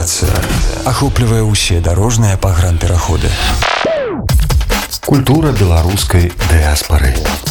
радыёрацыя ахоплівае ўсе дарожныя пагранпераходы. Культура беларускай дыаспары.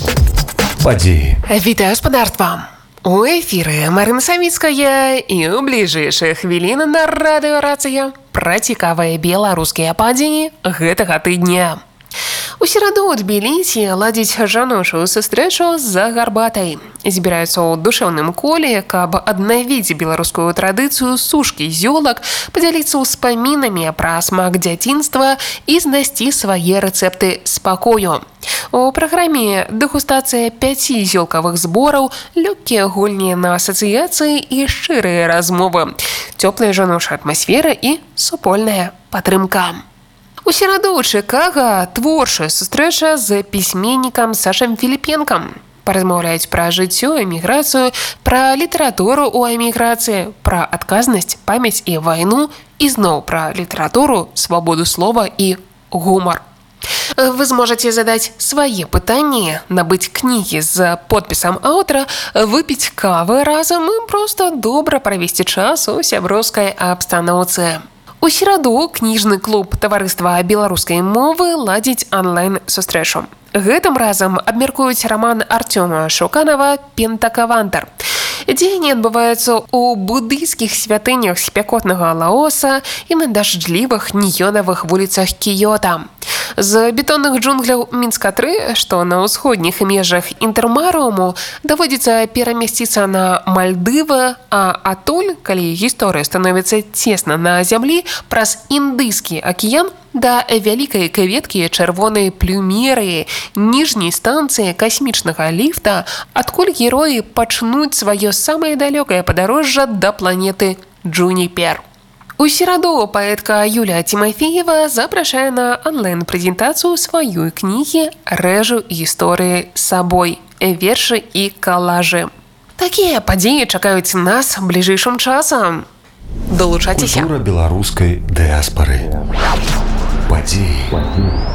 Падзеі. Вітаю гаспадарства! У эфіры Марына Савіцкая і ў бліжэйшыя хвіліны на радыёрацыя пра цікавыя беларускія падзеі гэтага тыдня. У сераду ў Тбілісі ладзіць жаночую сустрэчу за гарбатай. Збіраюцца ў душэўным коле, каб аднавіць беларускую традыцыю сушкі зёлак, падзяліцца ўспамінамі пра смак дзяцінства і знайсці свае рэцэпты спакою. У праграме дэгустацыя 5 зёлкавых збораў, лёгкія гульні на асацыяцыі і шчырыя размовы, цёплая жаночая атмасфера і супольная падтрымка. У сераду ў Чыкага творчая сустрэча з пісьменнікам Сашам Філіпенкам. Паразмаўляюць пра жыццё, эміграцыю, пра літаратуру ў эміграцыі, пра адказнасць, памяць і вайну, і зноў пра літаратуру, свабоду слова і гумар. Вы зможаце задаць свае пытанні, набыць кнігі з подпісам аўтара, выпіць кавы разам і проста добра правесці час у сяброўскай абстаноўцы. У сераду кніжны клуб таварыства беларускай мовы ладзіць онлайн-сустрэчу. Гэтым разам абмяркуюць раман Артёма Шуканава «Пентакавантар». Дзеянне адбываецца ў будыйскіх святынях спякотнага Лаоса і на дажджлівых неёнавых вуліцах Кіёта. З бетонных джунгляў Мінска-3, што на ўсходніх межах інтэрмарыуму, даводзіцца перамясціцца на Мальдывы, а адтуль, калі гісторыя становіцца цесна на зямлі, праз Індыйскі акіян да вялікай кветкі чырвонай плюмерыі, ніжняй станцыі касмічнага ліфта, адкуль героі пачнуць сваё самае далёкае падарожжа да планеты Джуніпер. У сераду паэтка Юлія Тимофеева запрашае на онлайн-прэзентацыю сваёй кнігі «Рэжу гісторыі сабой. Вершы і калажы». Такія падзеі чакаюць нас бліжэйшым часам. Долучайцеся. Культура беларускай дыаспары. Падзеі.